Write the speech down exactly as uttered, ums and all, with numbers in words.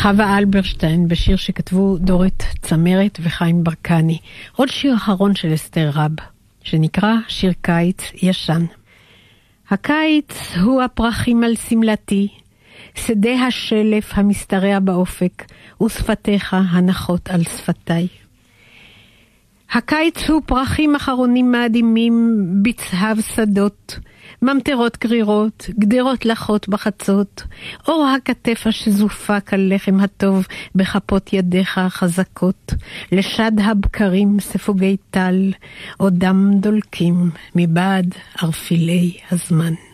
חווה אלברשטיין בשיר שכתבו דורית צמרת וחיים ברקני. עוד שיר אחרון של אסתר רב, שנקרא שיר קיץ ישן. הקיץ הוא הפרחים על סמלתי, שדה השלף המשתרע באופק, ושפתיך הנחות על שפתיי. הקיץ הוא פרחים אחרונים מאדימים בצהב שדות, ממטרות קרירות, גדרות לחות בחצות, אור הכתף השזופה כלחם הטוב בכפות ידיך החזקות, לשד הבקרים ספוגי טל, עודם דולקים מבעד ערפילי הזמן.